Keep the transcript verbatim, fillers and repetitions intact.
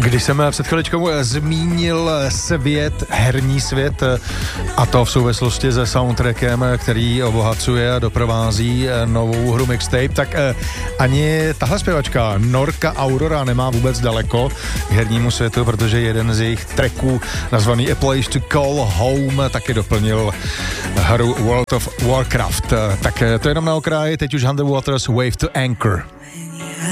Když jsem před chviličkou zmínil svět, herní svět, a to v souvislosti se soundtrackem, který obohacuje a doprovází novou hru Mixtape, tak ani tahle zpěvačka Norka Aurora nemá vůbec daleko k hernímu světu, protože jeden z jejich tracků, nazvaný A Place to Call Home, taky doplnil hru World of Warcraft. Tak to jenom na okraji, teď už Underwater's Wave to Anchor.